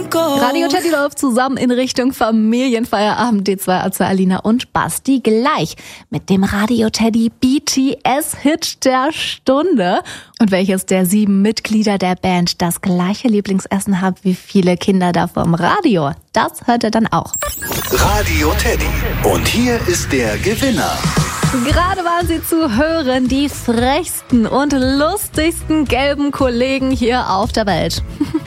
Radio Teddy läuft zusammen in Richtung Familienfeierabend. D2 Alina und Basti gleich mit dem Radio Teddy BTS-Hit der Stunde. Und welches der 7 Mitglieder der Band das gleiche Lieblingsessen hat wie viele Kinder da vom Radio, das hört ihr dann auch. Radio Teddy. Und hier ist der Gewinner. Gerade waren sie zu hören, die frechsten und lustigsten gelben Kollegen hier auf der Welt.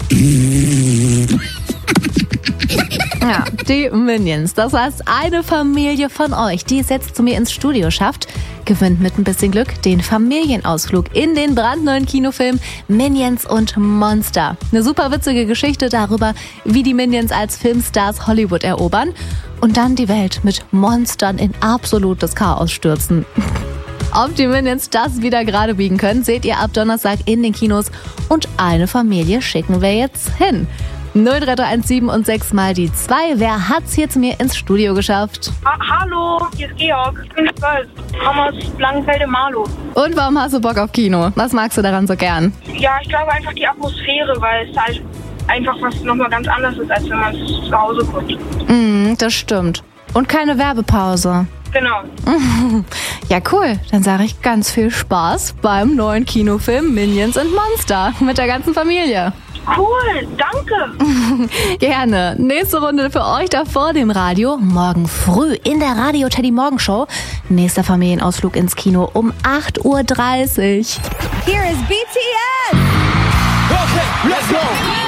Ja, die Minions. Das heißt, eine Familie von euch, die es jetzt zu mir ins Studio schafft, gewinnt mit ein bisschen Glück den Familienausflug in den brandneuen Kinofilm Minions und Monster. Eine super witzige Geschichte darüber, wie die Minions als Filmstars Hollywood erobern und dann die Welt mit Monstern in absolutes Chaos stürzen. Ob die Minions das wieder gerade biegen können, seht ihr ab Donnerstag in den Kinos. Und eine Familie schicken wir jetzt hin. 03317 und 6 mal die 2. Wer hat's hier zu mir ins Studio geschafft? Hallo, hier ist Georg. Ich bin 12. Komme aus Langenfelde-Marlow. Und warum hast du Bock auf Kino? Was magst du daran so gern? Ja, ich glaube einfach die Atmosphäre, weil es halt einfach was nochmal ganz anderes ist, als wenn man es zu Hause guckt. Das stimmt. Und keine Werbepause. Genau. Ja, cool. Dann sage ich ganz viel Spaß beim neuen Kinofilm Minions und Monster mit der ganzen Familie. Cool, danke. Gerne. Nächste Runde für euch da vor dem Radio. Morgen früh in der Radio Teddy Morgenshow. Nächster Familienausflug ins Kino um 8:30 Uhr. Here is BTS. Okay, let's go.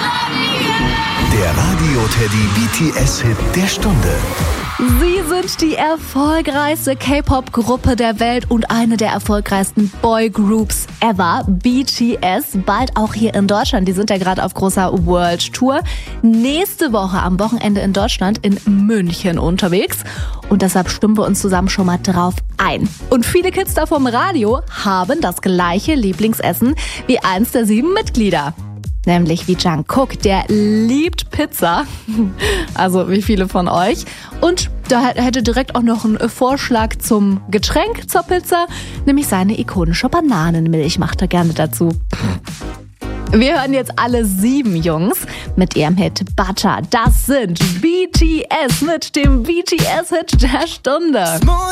Der Radio Teddy BTS-Hit der Stunde. Sie sind die erfolgreichste K-Pop-Gruppe der Welt und eine der erfolgreichsten Boygroups ever. BTS, bald auch hier in Deutschland. Die sind ja gerade auf großer World Tour. Nächste Woche am Wochenende in Deutschland in München unterwegs. Und deshalb stimmen wir uns zusammen schon mal drauf ein. Und viele Kids da vom Radio haben das gleiche Lieblingsessen wie eins der 7 Mitglieder. Nämlich wie Jungkook, der liebt Pizza. Also wie viele von euch. Und da hätte direkt auch noch einen Vorschlag zum Getränk zur Pizza. Nämlich seine ikonische Bananenmilch macht er gerne dazu. Wir hören jetzt alle 7 Jungs mit ihrem Hit Butter. Das sind BTS mit dem BTS-Hit der Stunde.